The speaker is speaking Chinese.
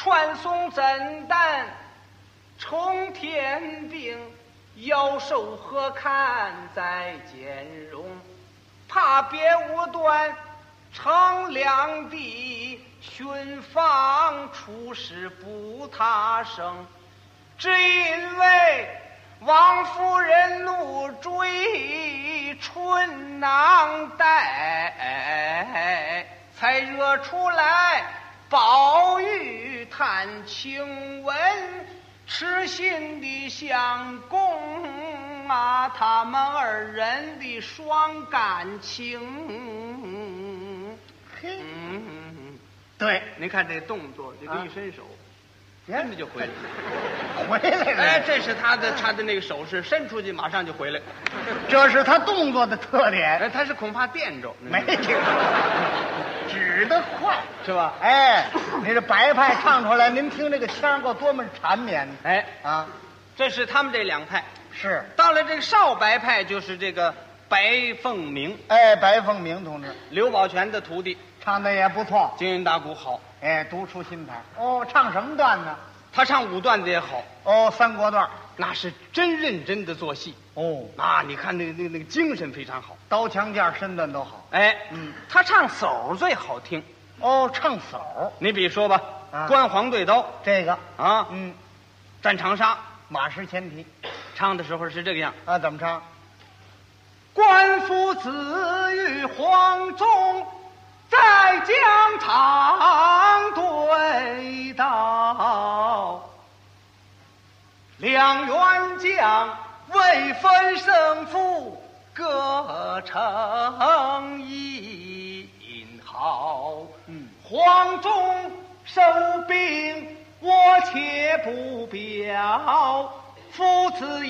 传送真胆，冲天定，妖兽何堪再兼容？怕别无端，乘两地，寻访出事不他生。只因为王夫人怒追春囊带，才惹出来宝玉探亲闻，痴心的相公啊，他们二人的双感情。 嘿，对， 您看这动作，就跟一伸手，真的就回来了。 回来了。 哎，这是他的那个手势，伸出去马上就回来。 这是他动作的特点。 哎，他是恐怕电着， 没听说，指得快是吧？ 哎，你这白派唱出来，您听这个腔够多么缠绵。 哎啊， 这是他们这两派。 是， 到了这个少白派，就是这个白凤鸣。 哎，白凤鸣同志刘宝全的徒弟， 唱的也不错， 京韵大鼓好。 哎，独出心裁。哦，唱什么段呢？ 他唱武段子也好， 哦，三国段。 那是真认真的做戏。 哦， 啊，你看那个精神非常好， 刀枪剑身段都好。 哎，他唱叟最好听。 哦，唱叟。 你比如说吧， 啊关黄对刀这个啊，战长沙， 马失前蹄。 唱的时候是这个样啊，怎么唱？ 官夫子与黄忠在疆场对道，两员将未分胜负，各成一号。黄忠收兵，我且不表，夫子